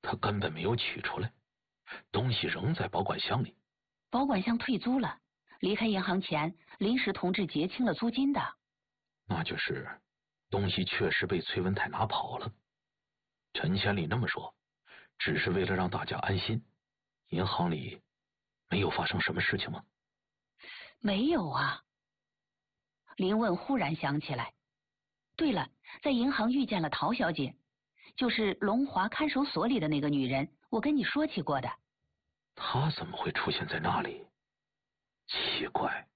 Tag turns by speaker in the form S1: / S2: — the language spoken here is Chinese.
S1: 他根本没有取出来，东西仍在保管箱里。
S2: 保管箱退租了，离开银行前临时同志结清了租金的。
S1: 那就是东西确实被崔文泰拿跑了。陈千里那么说，只是为了让大家安心。银行里没有发生什么事情吗？
S2: 没有啊。林问忽然想起来，对了，在银行遇见了陶小姐，就是龙华看守所里的那个女人，我跟你说起过的。
S1: 她怎么会出现在那里？奇怪。